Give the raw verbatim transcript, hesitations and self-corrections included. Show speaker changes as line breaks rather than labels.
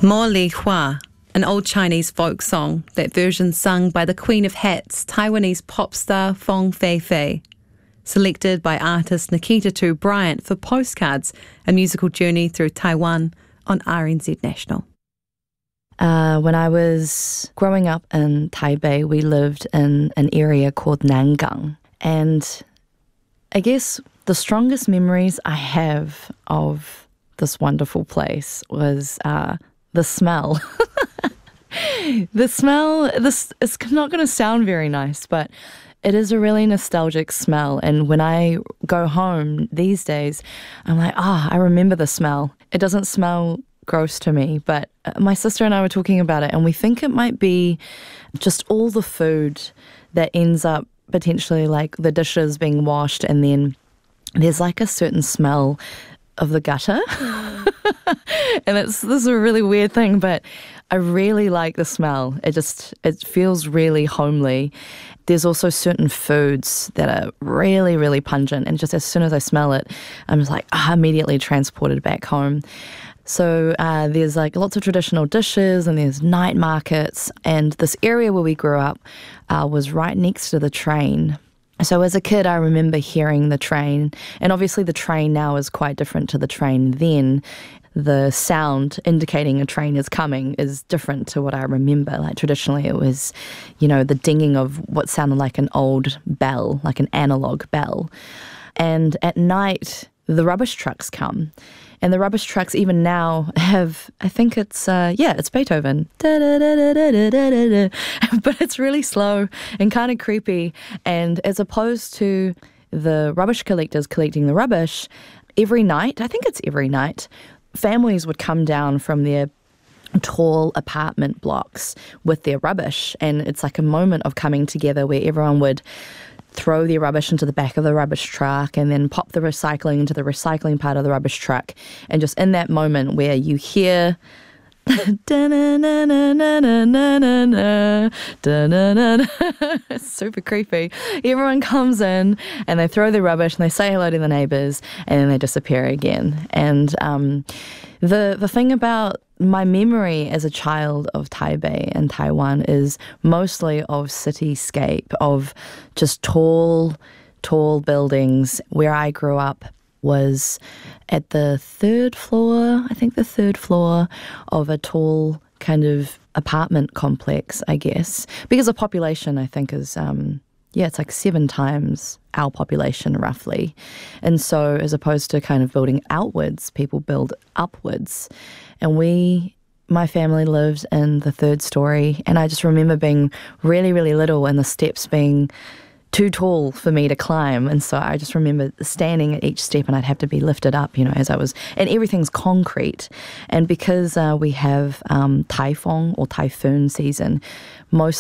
Mo Li Hua, an old Chinese folk song, that version sung by the Queen of Hats, Taiwanese pop star Fong Fei Fei. Selected by artist Nikita Tu Bryant for Postcards, a musical journey through Taiwan on R N Z National.
Uh, when I was growing up in Taipei, we lived in an area called Nangang. And I guess the strongest memories I have of this wonderful place was uh, the smell. The smell, this it's not going to sound very nice, but it is a really nostalgic smell. And when I go home these days, I'm like, ah, oh, I remember the smell. It doesn't smell gross to me, but my sister and I were talking about it, and we think it might be just all the food that ends up potentially like the dishes being washed, and then there's like a certain smell of the gutter. And it's this is a really weird thing, but I really like the smell. It just it feels really homely. There's also certain foods that are really, really pungent, and just as soon as I smell it, I'm just like ah, immediately transported back home. So uh, there's like lots of traditional dishes, and there's night markets, and this area where we grew up uh, was right next to the train. So as a kid, I remember hearing the train, and obviously the train now is quite different to the train then. The sound indicating a train is coming is different to what I remember. Like traditionally it was, you know, the dinging of what sounded like an old bell, like an analog bell. And at night, the rubbish trucks come. And the rubbish trucks even now have, I think it's, uh, yeah, it's Beethoven. But it's really slow and kind of creepy. And as opposed to the rubbish collectors collecting the rubbish, every night, I think it's every night, families would come down from their tall apartment blocks with their rubbish. And it's like a moment of coming together where everyone would throw their rubbish into the back of the rubbish truck and then pop the recycling into the recycling part of the rubbish truck. And just in that moment where you hear it's super creepy. Everyone comes in and they throw their rubbish and they say hello to the neighbours, and then they disappear again. And um, the the thing about my memory as a child of Taipei and Taiwan is mostly of cityscape, of just tall, tall buildings. Where I grew up was at the third floor, I think the third floor of a tall kind of apartment complex, I guess. Because the population, I think, is, um, yeah, it's like seven times our population, roughly. And so as opposed to kind of building outwards, people build upwards. And we, my family lived in the third story, and I just remember being really, really little and the steps being too tall for me to climb. And so I just remember standing at each step and I'd have to be lifted up, you know, as I was, and everything's concrete. And because uh, we have um, typhoon or typhoon season, most